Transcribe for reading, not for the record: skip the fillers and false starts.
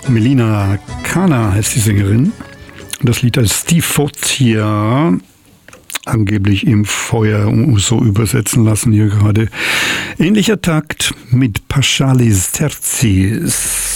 Melina Kana heißt die Sängerin. Das Lied als Stifotia, angeblich im Feuer, so übersetzen lassen hier gerade. Ähnlicher Takt mit Paschalis Tertiis.